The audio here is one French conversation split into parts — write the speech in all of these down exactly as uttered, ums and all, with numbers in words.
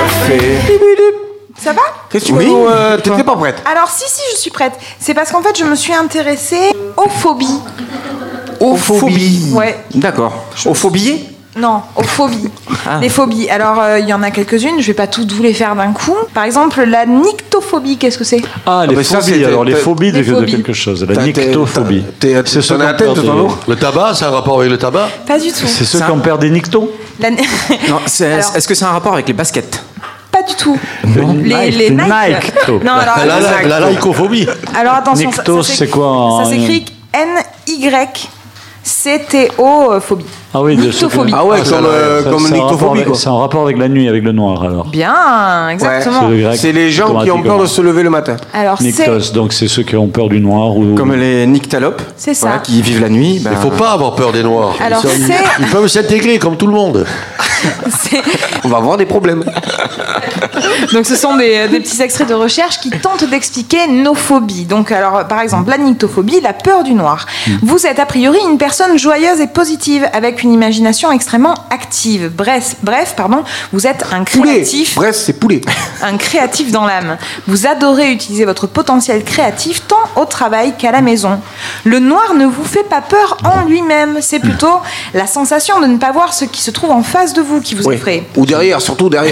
fait. Ça va? Qu'est-ce que tu veux? euh, T'étais pas prête? Alors si, si, je suis prête. C'est parce qu'en fait, je me suis intéressée aux phobies. Aux phobies. Ouais. D'accord. Aux phobies? Non, aux phobies. Ah. Les phobies. Alors, il euh, y en a quelques-unes, je vais pas toutes vous les faire d'un coup. Par exemple, la nyctophobie, qu'est-ce que c'est? Ah, les Ah, ça, phobies, c'était- alors les t'es- phobies de, les de phobies. quelque chose. La T'as- t'es- nyctophobie. t'es- t'es- C'est ceux t'en as qu'on la tête, perd toi, des- non? Le tabac, ça a un rapport avec le tabac? Pas du tout. C'est ceux Ça- qu'on perd des nictons. La... Non, c'est- Alors- est-ce que c'est un rapport avec les baskets? Pas du tout. Nike, Les, les Nike. Nycto. Non, alors, La, attention. la, la, la lycophobie. Alors attention, ça- Nyctos, ça, c'est quoi, Ça hein, s'écrit N Y C T O euh, phobie. Ah oui, de Nyctophobie. Ah ouais, Ah, ça, comme, là, euh, Ça, comme c'est un rapport nyctophobie, avec- quoi. C'est un rapport avec la nuit, avec le noir, alors. Bien, exactement. C'est le grec. C'est les gens qui ont peur de se lever le matin. Alors c'est Nyctos, donc c'est ceux qui ont peur du noir ou. Comme les nyctalopes. C'est ça. Voilà, qui vivent la nuit. Ben, Il faut pas avoir peur des noirs. Alors, ils, sont- c'est- ils peuvent s'intégrer comme tout le monde. c'est- on va avoir des problèmes. donc ce sont des, des petits extraits de recherche qui tentent d'expliquer nos phobies. Donc alors par exemple la nyctophobie, la peur du noir. Vous êtes a priori une personne joyeuse et positive avec une imagination extrêmement active. Bref, bref, pardon, vous êtes un Poulet. créatif. Bref, c'est poulet. Un créatif dans l'âme. Vous adorez utiliser votre potentiel créatif tant au travail qu'à la maison. Le noir ne vous fait pas peur en lui-même. C'est plutôt la sensation de ne pas voir ce qui se trouve en face de vous qui vous Oui. effraie. Ou derrière, surtout derrière.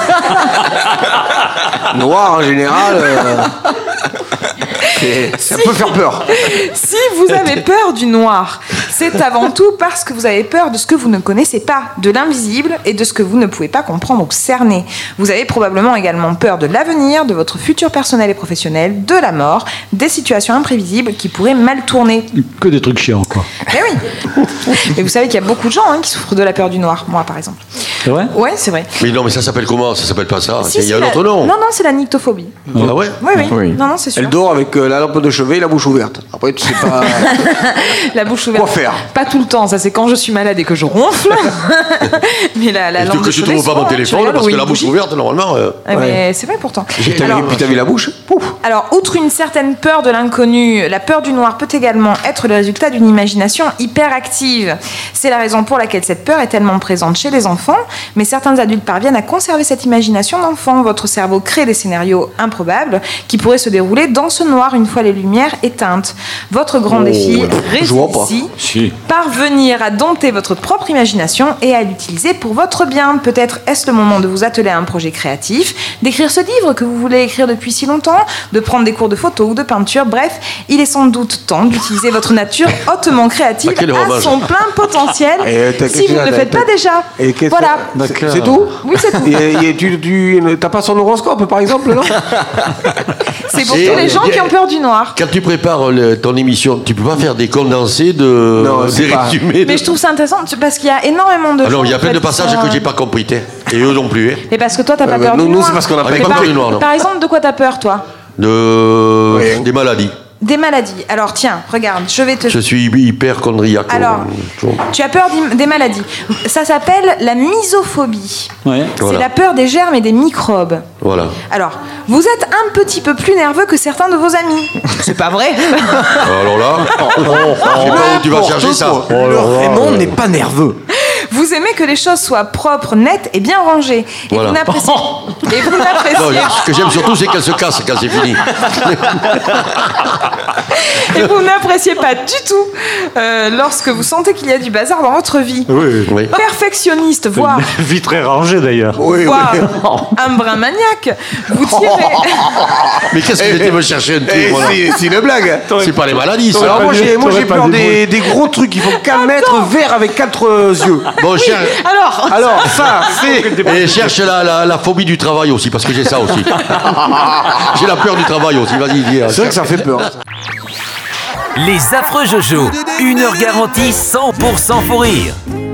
Noir en général. euh, c'est- Ça peut faire peur. Si vous avez peur du noir, c'est avant tout parce que vous avez peur de ce que vous ne connaissez pas, de l'invisible et de ce que vous ne pouvez pas comprendre ou cerner. Vous avez probablement également peur de l'avenir, de votre futur personnel et professionnel, de la mort, des situations imprévisibles qui pourraient mal tourner. Que des trucs chiants, quoi. Mais oui. Mais vous savez qu'il y a beaucoup de gens hein, qui souffrent de la peur du noir, moi par exemple. C'est vrai? Ouais, c'est vrai. Mais non, mais ça s'appelle comment? Ça s'appelle pas ça. Si, Il y a si, un la- autre nom. Non, non, c'est la nyctophobie. Ah ouais? Oui, oui. Oui. Non, non, c'est sûr. Elle dort avec euh, la lampe de chevet et la bouche ouverte. Après, tu sais pas. La bouche ouverte. Quoi faire? Pas tout le temps, ça c'est quand je suis malade et que je ronfle. Mais la, la Et lampe que de je chevet, trouve pas souvent, mon hein, tu téléphone rigoles, parce ou que une la bouche bougie. ouverte, normalement. euh, Ah, mais c'est vrai pourtant. Puis t'as Alors, vu- puis t'as vu la bouche? Pouf. alors, outre une certaine peur de l'inconnu, la peur du noir peut également être le résultat d'une imagination hyperactive. C'est la raison pour laquelle cette peur est tellement présente chez les enfants, mais certains adultes parviennent à conserver cette imagination d'enfant. Votre cerveau crée des scénarios improbables qui pourraient se dérouler dans ce noir une fois les lumières éteintes. Votre grand défi je vois réside pas. ici. Si. Parvenir à dompter votre propre imagination et à l'utiliser pour votre bien. Peut-être est-ce le moment de vous atteler à un projet créatif, d'écrire ce livre que vous voulez écrire depuis si longtemps, de prendre des cours de photo ou de peinture. Bref, il est sans doute temps d'utiliser votre nature hautement créative Ah, quel à hommage. son plein potentiel Et t'as- si vous ne le t'as- faites pas t'as- déjà. Et qu'est-ce Voilà. que- c'est- D'accord. C'est tout? Oui, c'est tout. Et, et tu, tu t'as pas son horoscope, par exemple, non? C'est pour Et- tous les gens et- qui ont peur du noir. Quand tu prépares le- ton émission, tu peux pas faire des condensés de. Non, c'est des pas- résumés de- Mais je trouve ça intéressant parce qu'il y a énormément de Ah non, gens, il y a en plein fait, de qui passages sont, que euh, j'ai pas compris, t'es. Et eux non plus, hein. Et parce que toi, t'as pas Euh, peur nous- du nous, noir. c'est parce qu'on a pas Avec Mais pas par, peur du noir, non. par exemple, de quoi t'as peur, toi? De. Ouais. Des maladies. Des maladies. Alors tiens, regarde, je vais te... Je suis hyperchondriaque. Alors, tu as peur d'im- des maladies. Ça s'appelle la misophobie. Ouais. Voilà. C'est la peur des germes et des microbes. Voilà. Alors, vous êtes un petit peu plus nerveux que certains de vos amis. C'est pas vrai. Alors là, je sais pas où tu vas chercher ça. Le Raymond n'est pas nerveux. Vous aimez que les choses soient propres, nettes et bien rangées. Et Voilà. vous n'appréciez... et vous Non, n'appréciez... ce que j'aime surtout, c'est qu'elle se casse quand c'est fini. et vous n'appréciez pas du tout euh, lorsque vous sentez qu'il y a du bazar dans votre vie. Oui. Oui. Perfectionniste, voire... Vie très rangée, d'ailleurs. Oui, voire un brin maniaque. Vous tirez... Mais qu'est-ce que j'étais me chercher un truc, Eh, voilà. c'est c'est une blague. C'est pas les maladies, ça. Alors moi pas j'ai dit- moi, j'ai t'aurais pas peur dit des, des gros trucs, il faut qu'un mètre vert avec quatre euh, yeux. Bon, cher. Alors, Alors ça, c'est... Et cherche la, la, la phobie du travail aussi, parce que j'ai ça aussi. J'ai la peur du travail aussi, vas-y, dis. C'est vrai que ça fait peur. ça. Les affreux Jojo, une heure garantie cent pour cent fou rire.